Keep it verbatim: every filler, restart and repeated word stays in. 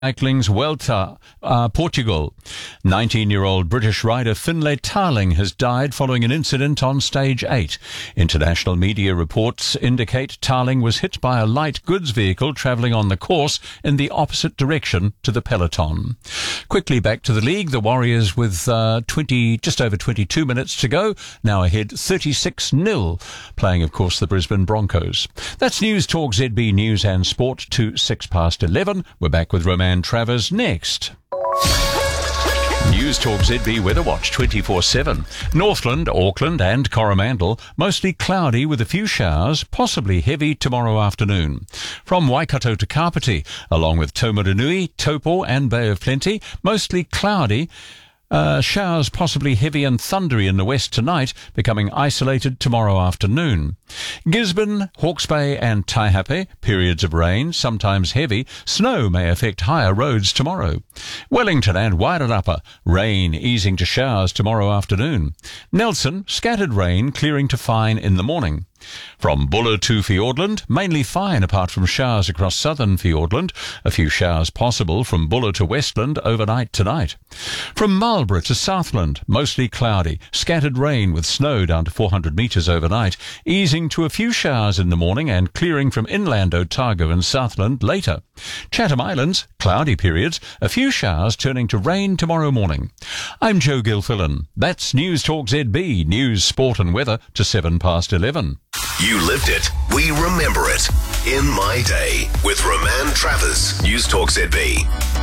Cycling's Vuelta, uh, Portugal. nineteen-year-old British rider Finlay Tarling has died following an incident on stage eight. International media reports indicate Tarling was hit by a light goods vehicle travelling on the course in the opposite direction to the peloton. Quickly back to the league, the Warriors with uh, twenty, just over twenty-two minutes to go, now ahead thirty-six nil, playing, of course, the Brisbane Broncos. That's News Talk Z B News and Sport to six past eleven. We're back with Roman Travers next. News Talk Z B Weather Watch twenty-four seven. Northland, Auckland and Coromandel, mostly cloudy with a few showers, possibly heavy tomorrow afternoon. From Waikato to Kapiti, along with Taumarunui, Taupo and Bay of Plenty, mostly cloudy. Uh, showers possibly heavy and thundery in the west tonight, becoming isolated tomorrow afternoon. Gisborne, Hawke's Bay and Taihape, periods of rain, sometimes heavy. Snow may affect higher roads tomorrow. Wellington and Wairarapa, rain easing to showers tomorrow afternoon. Nelson, scattered rain clearing to fine in the morning. From Buller to Fiordland, mainly fine apart from showers across southern Fiordland. A few showers possible from Buller to Westland overnight tonight. From Marlborough to Southland, mostly cloudy. Scattered rain with snow down to four hundred metres overnight. Easing to a few showers in the morning and clearing from inland Otago and Southland later. Chatham Islands, cloudy periods. A few showers turning to rain tomorrow morning. I'm Joe Gilfillan. That's News Talk Z B, news, sport and weather to seven past eleven. You lived it. We remember it. In My Day with Roman Travers. News Talk Z B.